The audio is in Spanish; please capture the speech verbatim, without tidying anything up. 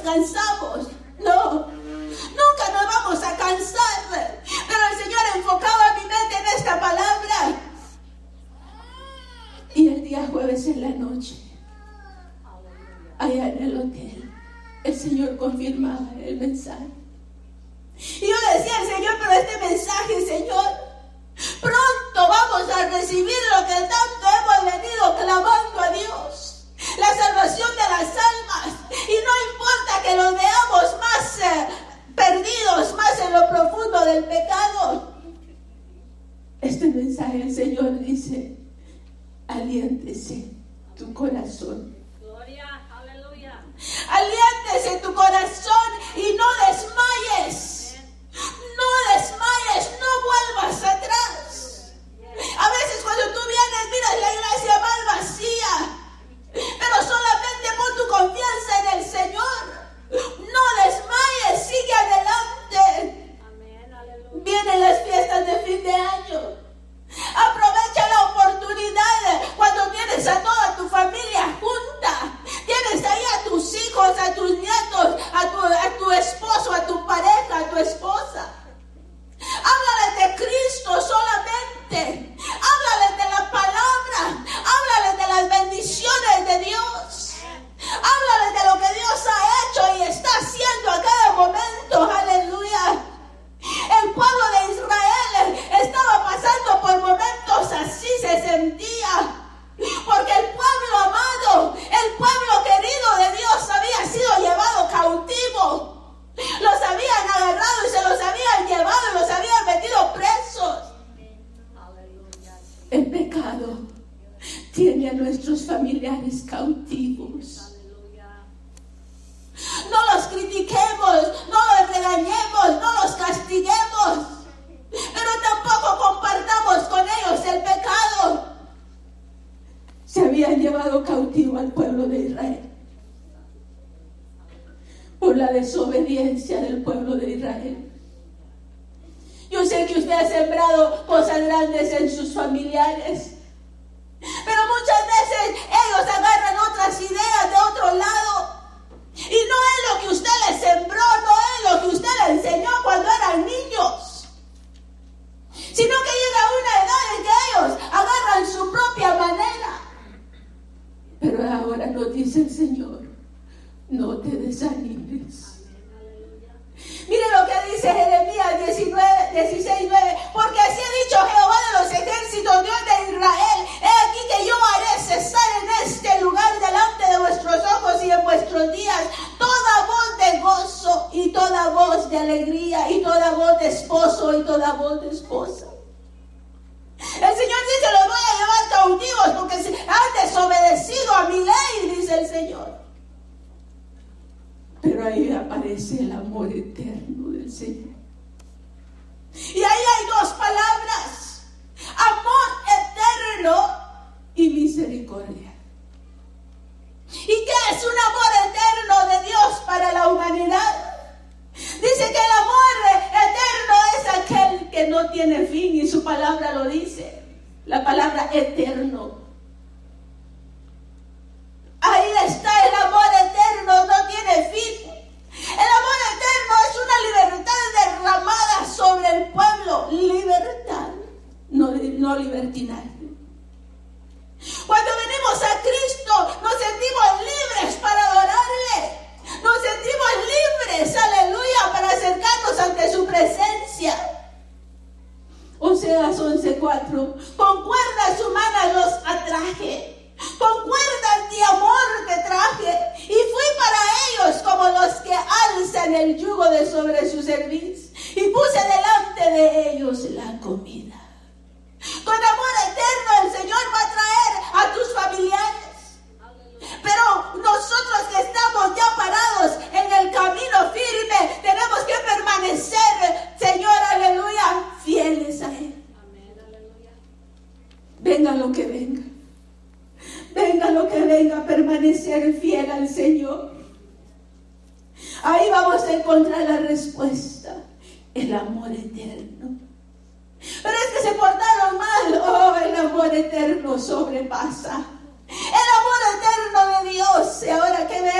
cansamos. No, nunca nos vamos a cansar. Pero el Señor enfocaba mi mente en esta palabra. Y el día jueves en la noche, allá en el hotel, el Señor confirmaba el mensaje. Y yo le decía al Señor, pero este mensaje, Señor, pronto vamos a recibir lo que tanto hemos venido clamando a Dios, la salvación de las almas. Y no importa que los veamos más eh, perdidos, más en lo profundo del pecado. Este mensaje el Señor dice: aliéntese tu corazón. Gloria, aleluya. Aliéntese tu corazón y no desmayes. No desmayes, no vuelvas atrás. A veces cuando tú vienes, miras la iglesia más vacía, pero solamente pon tu confianza en el Señor. No desmayes, sigue adelante. Amén, aleluya. Vienen las fiestas de fin de año. Aprovecha la oportunidad cuando tienes a toda tu familia junta. Tienes ahí a tus hijos, a tus nietos, a tu, a tu esposo, a tu pareja, a tu esposa. Háblales de Cristo solamente. Háblales de la palabra. Háblales de las bendiciones de Dios. Háblales de lo que Dios ha hecho y está haciendo a cada momento. Aleluya. El pueblo de Israel estaba pasando por momentos así, se sentía. Porque el pueblo amado, el pueblo querido de Dios había sido llevado cautivo. Los habían agarrado y se los habían llevado y los habían metido presos. El pecado tiene a nuestros familiares cautivos. No los critiquemos, no los regañemos, no los castiguemos, pero tampoco compartamos con ellos el pecado. Se habían llevado cautivo al pueblo de Israel por la desobediencia del pueblo de Israel. Yo sé que usted ha sembrado cosas grandes en sus familiares, pero muchas veces ellos agarran otras ideas de otro lado. Y no es lo que usted les sembró, no es lo que usted les enseñó cuando eran niños, sino que llega una edad en que ellos agarran su propia manera. Pero ahora nos dice el Señor: no te desanimes. Mire lo que dice Jeremías diecinueve, dieciséis, nueve. Porque así ha dicho Jehová de los ejércitos, Dios de Israel: he aquí que yo haré cesar en este lugar delante de vuestros ojos y en vuestros días toda voz de gozo y toda voz de alegría y toda voz de esposo y toda voz de esposa. El Señor dice: los voy a llevar cautivos porque han desobedecido a mi ley, dice el Señor. Pero ahí aparece el amor eterno del Señor. Y ahí hay dos palabras: amor eterno y misericordia. ¿Y qué es un amor eterno de Dios para la humanidad? Dice que el amor eterno es aquel que no tiene fin, y su palabra lo dice. La palabra eterno. Ahí está el amor eterno, no tiene fin. El amor eterno es una libertad derramada sobre el pueblo. Libertad, no, no libertinaje. Cuando venimos a Cristo nos sentimos libres para adorarle. Nos sentimos libres, aleluya, para acercarnos ante su presencia. Oseas once cuatro. Con cuerdas humanas los atraje, con cuerdas de amor te traje, y fui para ellos como los que alzan el yugo de sobre su cerviz, y puse delante de ellos la comida. Con amor eterno el Señor va a traer a tus familiares. Pero nosotros que estamos ya parados en el camino firme, tenemos que permanecer, Señor, aleluya, fieles a Él. Venga lo que venga. Venga lo que venga, permanecer fiel al Señor. Ahí vamos a encontrar la respuesta: el amor eterno. Pero es que se portaron mal. Oh, el amor eterno sobrepasa. El amor eterno de Dios. Y ahora que ve